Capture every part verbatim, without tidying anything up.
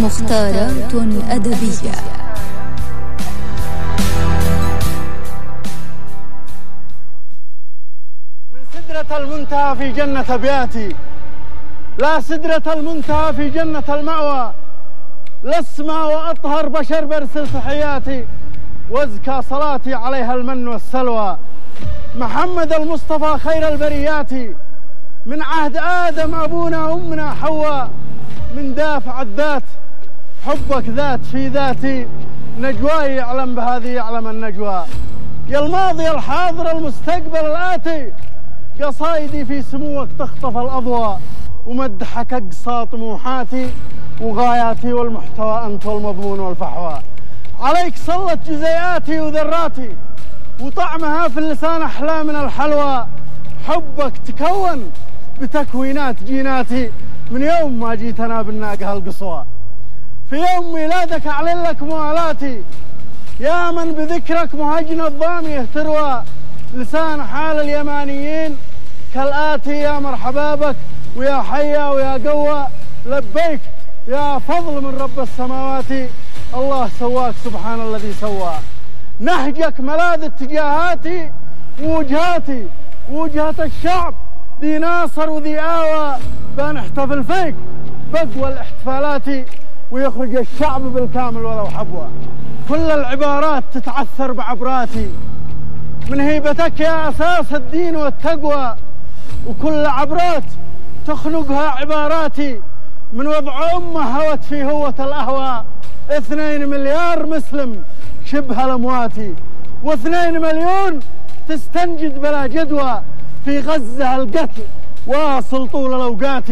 مختارات أدبية. من سدرة المنتهى في جنة أبياتي، لا سدرة المنتهى في جنة المأوى، لاسمى وأطهر بشر برسل تحياتي، وازكى صلاتي عليها المن والسلوى. محمد المصطفى خير البريات، من عهد آدم أبونا أمنا حواء، من دافع الذات حبك ذات في ذاتي، نجواي يعلم بهذه يعلم النجوى. يا الماضي الحاضر المستقبل الآتي، قصايدي في سموك تخطف الأضواء، ومدحك أقصى طموحاتي وغاياتي، والمحتوى أنت والمضمون والفحوى. عليك صلت جزيئاتي وذراتي، وطعمها في اللسان أحلى من الحلوى. حبك تكون بتكوينات جيناتي، من يوم ما جيتنا بالناقة القصوى. في يوم ميلادك أعلن لك موالاتي، يا من بذكرك مهجن الضامية تروى. لسان حال اليمانيين كالآتي، يا مرحبا بك ويا حيا ويا قوى، لبيك يا فضل من رب السماوات، الله سواك سبحان الذي سوى. نهجك ملاذ اتجاهاتي ووجهاتي، وجهة الشعب ذي ناصر وذي آوى، بنحتفل فيك بقوى الاحتفالات، ويخرج الشعب بالكامل ولو حبوى. كل العبارات تتعثر بعبراتي، من هيبتك يا أساس الدين والتقوى، وكل عبرات تخنقها عباراتي، من وضع أمة هوت في هوة الأهوى. اثنين مليار مسلم شبه الأموات، واثنين مليون تستنجد بلا جدوى، في غزة القتل واصل طول الأوقات،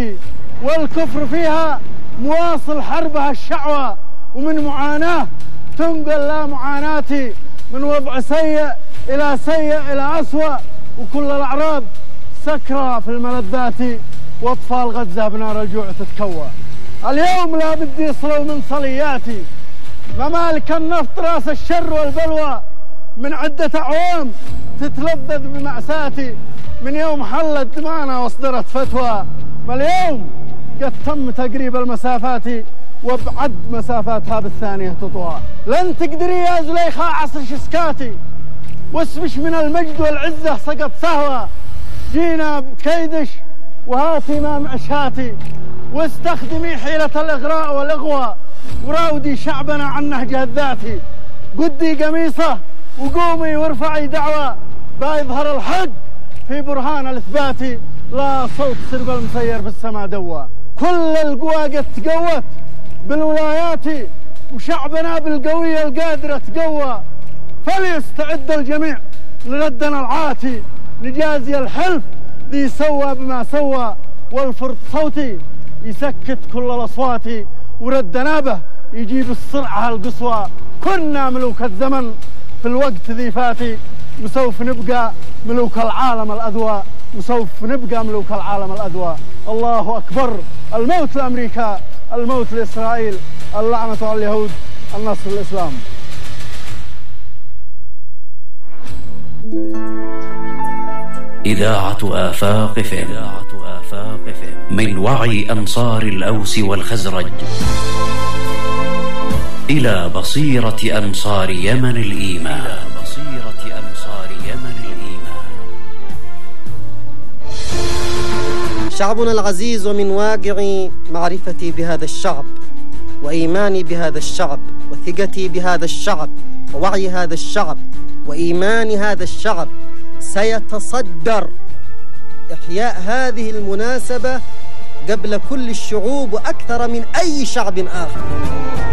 والكفر فيها مواصل حربها الشعوى، ومن معاناة تنقل لا معاناتي، من وضع سيء إلى سيء إلى أسوأ، وكل الأعراب سكرى في الملذات، وأطفال غزة بنار الجوع تتكوى. اليوم لا بدي يصلوا من صلياتي ممالك النفط راس الشر والبلوى، من عدة أعوام تتلذذ بمأساتي، من يوم حلت دمانا واصدرت فتوى. ما اليوم قد تم تقريب المسافات، وابعد مسافاتها بالثانية تطوى. لن تقدري يا زليخا عصر شسكاتي، واسمش من المجد والعزة سقط سهوى. جينا بكيدش وهاتي ما معشاتي، واستخدمي حيلة الإغراء والإغوى، وراودي شعبنا عن نهجه الذاتي. قدي قميصه وقومي وارفعي دعوة، بيظهر الحق في برهان الإثبات، لا صوت سرب المسير في السماء دوى. كل القوى قد تقوت بالولايات، وشعبنا بالقوية القادرة تقوى. فليستعد الجميع لردنا العاتي، نجازي الحلف ذي سوى بما سوى، والفرد صوتي يسكت كل الأصوات، وردنا به يجيب السرعة القصوى. كنا ملوك الزمن في الوقت ذي فاتي، وسوف نبقى ملوك العالم الأذوى، وسوف نبقى ملوك العالم الأذوى. الله أكبر. الموت لأمريكا، الموت لإسرائيل، اللعنة على اليهود، النصر للإسلام. إذاعة آفاق فم من وعي أنصار الأوس والخزرج إلى بصيرة أنصار يمن الإيمان. شعبنا العزيز، ومن واقع معرفتي بهذا الشعب وإيماني بهذا الشعب وثقتي بهذا الشعب ووعي هذا الشعب وإيمان هذا الشعب، سيتصدر إحياء هذه المناسبة قبل كل الشعوب وأكثر من أي شعب آخر.